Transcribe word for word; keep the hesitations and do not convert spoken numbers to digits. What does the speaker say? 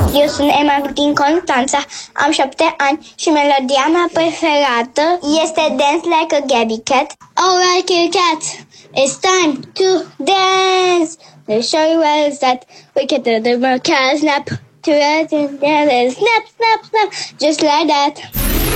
Eu sunt Emma din Constanța, am șapte ani și melodia mea preferată este Dance Like a Gabby Cat. Alright, kitty cats, it's time to dance. Let's show you well is that we can do the cat snap to it and snap, snap, snap, just like that.